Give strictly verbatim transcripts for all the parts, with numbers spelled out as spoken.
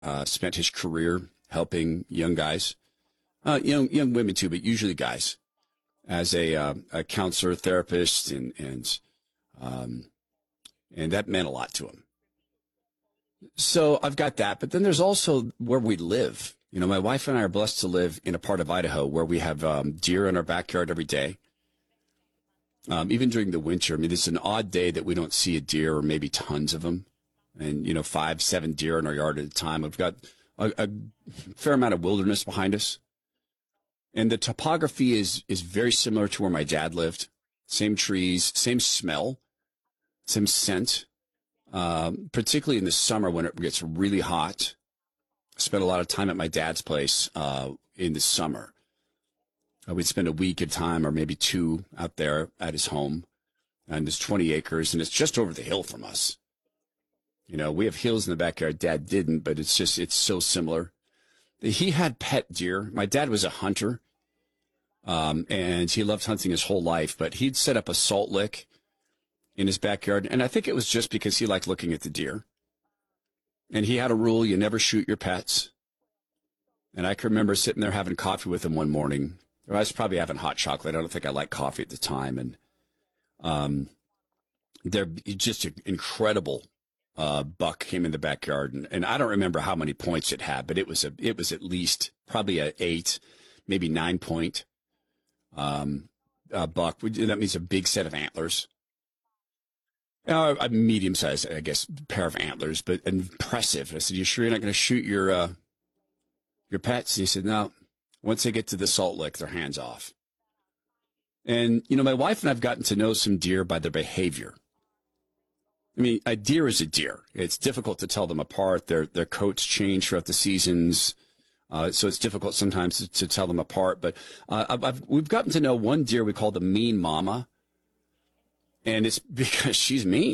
uh, spent his career helping young guys, uh, young young women too, but usually guys, as a, uh, a counselor, therapist, and and um, and that meant a lot to him. So I've got that, but then there's also where we live. You know, my wife and I are blessed to live in a part of Idaho where we have um, deer in our backyard every day. Um, even during the winter, I mean, it's an odd day that we don't see a deer or maybe tons of them. And, you know, five, seven deer in our yard at a time. We've got a, a fair amount of wilderness behind us. And the topography is, is very similar to where my dad lived. Same trees, same smell, same scent. Um, particularly in the summer when it gets really hot. I spent a lot of time at my dad's place, uh, in the summer. Uh, we'd spend a week at a time or maybe two out there at his home. And there's twenty acres and it's just over the hill from us. You know, we have hills in the backyard. Dad didn't, but it's just, it's so similar. He had pet deer. My dad was a hunter. Um, and he loved hunting his whole life, but he'd set up a salt lick in his backyard. And I think it was just because he liked looking at the deer. And he had a rule, you never shoot your pets. And I can remember sitting there having coffee with him one morning. I was probably having hot chocolate. I don't think I liked coffee at the time. And um, they're just an incredible uh, buck came in the backyard. And, and I don't remember how many points it had, but it was a it was at least probably a eight, maybe nine point um, uh, buck. That means a big set of antlers. Uh, a medium-sized, I guess, pair of antlers, but impressive. I said, "You sure you're not going to shoot your uh, your pets?" And he said, "No. Once they get to the salt lick, they're hands off." And you know, my wife and I've gotten to know some deer by their behavior. I mean, a deer is a deer. It's difficult to tell them apart. Their their coats change throughout the seasons, uh, so it's difficult sometimes to, to tell them apart. But uh, I've, I've, we've gotten to know one deer we call the mean mama. And it's because she's mean.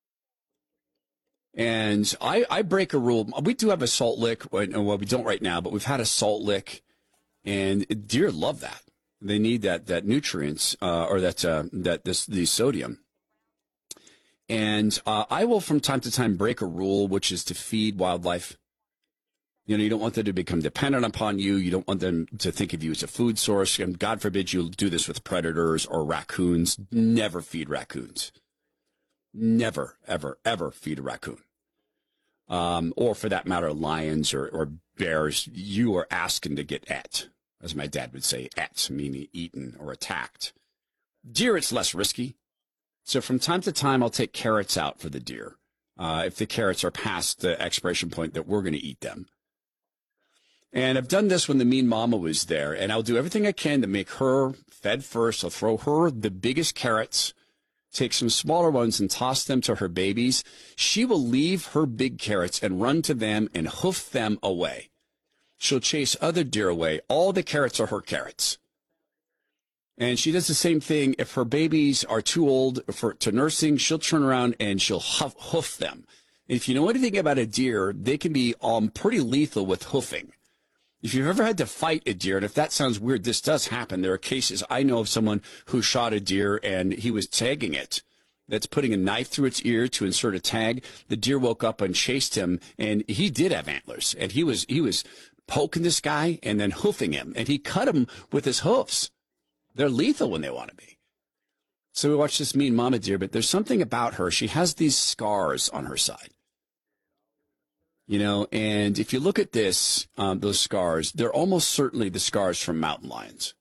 And I, I break a rule. We do have a salt lick. Well, we don't right now, but we've had a salt lick. And deer love that. They need that, that nutrients, uh, or that, uh, that, this, the sodium. And, uh, I will from time to time break a rule, which is to feed wildlife. You know, you don't want them to become dependent upon you. You don't want them to think of you as a food source. And God forbid you do this with predators or raccoons. Never feed raccoons. Never, ever, ever feed a raccoon. Um, or for that matter, lions or, or bears. You are asking to get et, as my dad would say, et, meaning eaten or attacked. Deer, it's less risky. So from time to time, I'll take carrots out for the deer. Uh, if the carrots are past the expiration point that we're going to eat them. And I've done this when the mean mama was there, and I'll do everything I can to make her fed first. I'll throw her the biggest carrots, take some smaller ones and toss them to her babies. She will leave her big carrots and run to them and hoof them away. She'll chase other deer away. All the carrots are her carrots. And she does the same thing. If her babies are too old for to nursing, she'll turn around and she'll hoof, hoof them. If you know anything about a deer, they can be um pretty lethal with hoofing. If you've ever had to fight a deer, and if that sounds weird, this does happen. There are cases, I know of someone who shot a deer and he was tagging it. That's putting a knife through its ear to insert a tag. The deer woke up and chased him, and he did have antlers. And he was, he was poking this guy and then hoofing him. And he cut him with his hoofs. They're lethal when they want to be. So we watched this mean mama deer, but there's something about her. She has these scars on her side. You know, and if you look at this, um, those scars, they're almost certainly the scars from mountain lions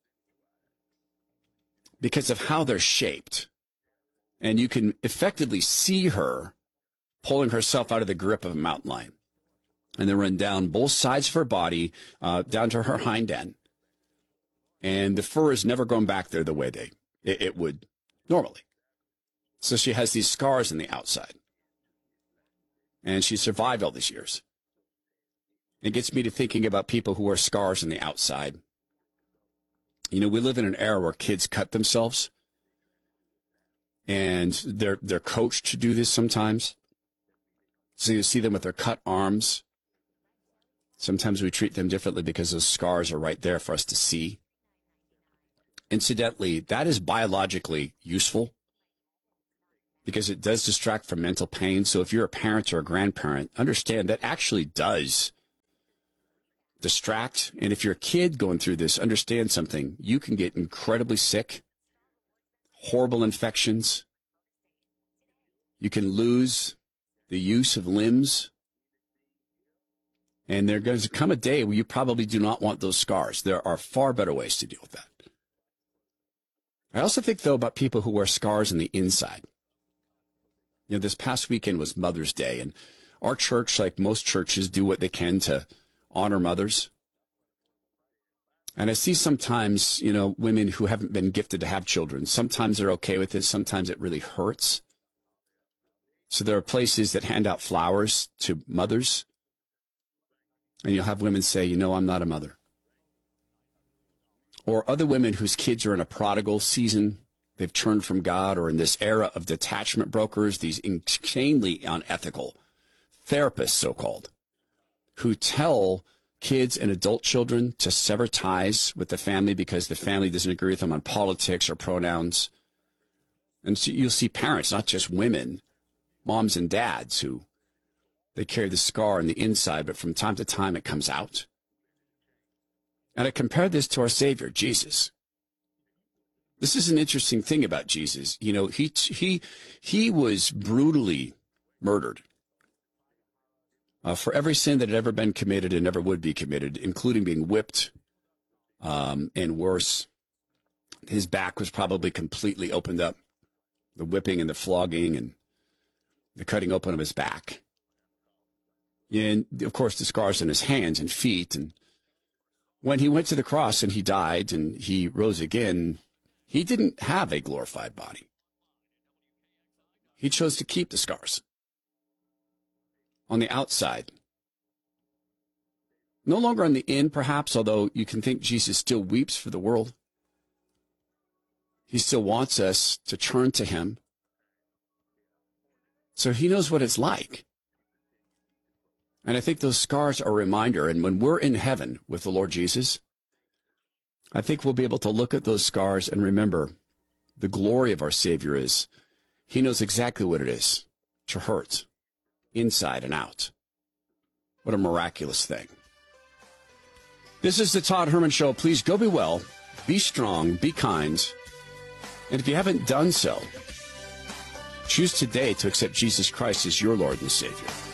because of how they're shaped. And you can effectively see her pulling herself out of the grip of a mountain lion and then run down both sides of her body, uh, down to her hind end. And the fur has never gone back there the way they, it, it would normally. So she has these scars on the outside. And she survived all these years. It gets me to thinking about people who wear scars on the outside. You know, we live in an era where kids cut themselves. And they're, they're coached to do this sometimes. So you see them with their cut arms. Sometimes we treat them differently because those scars are right there for us to see. Incidentally, that is biologically useful because it does distract from mental pain. So if you're a parent or a grandparent, understand that actually does distract. And if you're a kid going through this, understand something. You can get incredibly sick, horrible infections. You can lose the use of limbs. And there's going to come a day where you probably do not want those scars. There are far better ways to deal with that. I also think, though, about people who wear scars on the inside. You know, this past weekend was Mother's Day, and our church, like most churches, do what they can to honor mothers. And I see sometimes, you know, women who haven't been gifted to have children. Sometimes they're okay with it. Sometimes it really hurts. So there are places that hand out flowers to mothers. And you'll have women say, you know, I'm not a mother. Or other women whose kids are in a prodigal season. They've turned from God, or in this era of detachment brokers, these insanely unethical therapists, so-called, who tell kids and adult children to sever ties with the family because the family doesn't agree with them on politics or pronouns. And so you'll see parents, not just women, moms and dads, who they carry the scar on the inside, but from time to time it comes out. And I compare this to our Savior, Jesus. This is an interesting thing about Jesus. You know, he he he was brutally murdered uh, for every sin that had ever been committed and ever would be committed, including being whipped um, and worse. His back was probably completely opened up, the whipping and the flogging and the cutting open of his back. And, of course, the scars on his hands and feet. And when he went to the cross and he died and he rose again, he didn't have a glorified body. He chose to keep the scars on the outside. No longer on the in, perhaps, although you can think Jesus still weeps for the world. He still wants us to turn to him. So he knows what it's like. And I think those scars are a reminder. And when we're in heaven with the Lord Jesus, I think we'll be able to look at those scars and remember the glory of our Savior is he knows exactly what it is to hurt inside and out. What a miraculous thing. This is the Todd Herman Show. Please go be well, be strong, be kind. And if you haven't done so, choose today to accept Jesus Christ as your Lord and Savior.